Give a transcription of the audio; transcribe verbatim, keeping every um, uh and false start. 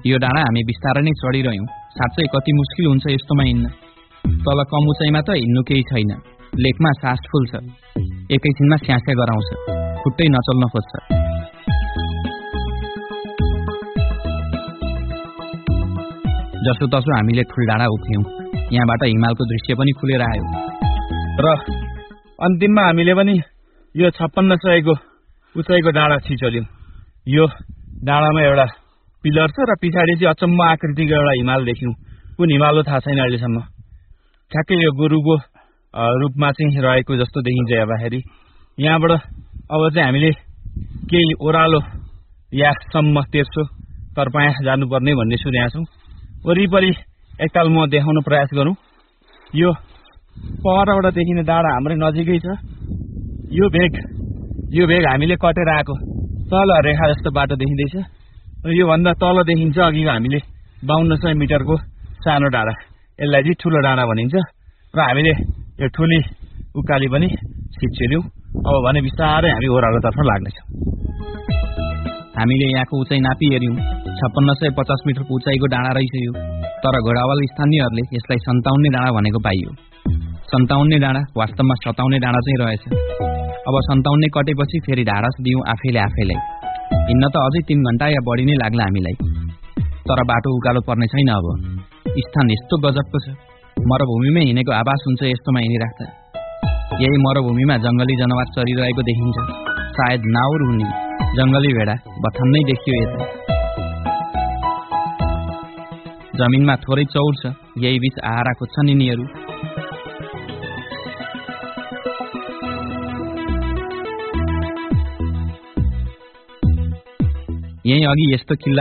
यो डाँडा हामी बिस्तारै नै चढिरह्यौं। साँच्चै कति मुस्किल हुन्छ यस्तोमा हिँड्न। तल कम उचाइमा त हिँड्नु केही छैन। लेकमा सास फुल्छ, एकैछिनमा स्यास्या गराउँछ, खुट्टै नचल्न खोज्छ। जसोतसो हामीले ठुलडाँडा उठ्यौं। यहाँबाट हिमालको दृश्य पनि खुलेर आयो र अन्तिममा हामीले पनि यो छप्पन्न सयको उचाइको डाँडा छिचल्यौं। यो डाँडामा एउटा पिलर छ र पछाडि चाहिँ अचम्म आकृतिको एउटा हिमाल देख्यौं। कुन हिमाल हो थाहा छैन अहिलेसम्म। ठ्याक्कै यो गोरुको रूपमा चाहिँ रहेको जस्तो देखिन्छ हेर्दाखेरि। यहाँबाट अब चाहिँ हामीले केही ओह्रालो यासम्म तेर्सो तरपाया जानुपर्ने भन्ने सुनेका छौं। वरिपरि एकताल म देखाउन प्रयास गरौं। यो परबाट देखिने डाँडा हाम्रै नजिकै छ। यो भेग यो भेग हामीले कटेर आएको तल रेखा जस्तो बाटो देखिँदैछ र यो भन्दा तल देखिन्छ अघिको हामीले बाहन्न सय मिटरको सानो डाँडा। यसलाई चाहिँ ठुलो डाँडा भनिन्छ र हामीले यो ठुली उकाली पनि छिचेल्यौं। अब भने बिस्तारै हामी ओह्रालोतर्फ लाग्नेछौँ। हामीले यहाँको उचाइ नापी हेर्यौं। छप्पन्न सय पचास मिटरको उचाइको डाँडा रहेछ यो। तर घोडावाल स्थानीयहरूले यसलाई सन्ताउन्ने डाँडा भनेको पाइयो। सन्ताउन्ने डाँडा वास्तवमा सताउन्ने डाँडा चाहिँ रहेछ। अब सन्ताउन्ने कटेपछि फेरि ढाडस दियौं आफैले आफैलाई। हिँड्न त अझै तीन घण्टा या बढी नै लाग्ला हामीलाई। तर बाटो उकालो पर्ने छैन। अब स्थान यस्तो गजबको छ। मरुभूमिमै हिँडेको आभास हुन्छ यस्तोमा हिँडिराख्दा। यही मरुभूमिमा जंगली जनावर चरिरहेको देखिन्छ। सायद नाउर हुने जंगली भेडा बथान्नै देखियो यता। जमिनमा थोरै चौर छ। यही बीच आहारा खोज्छन् यिनीहरू। यही अघि यस्तो किल्ला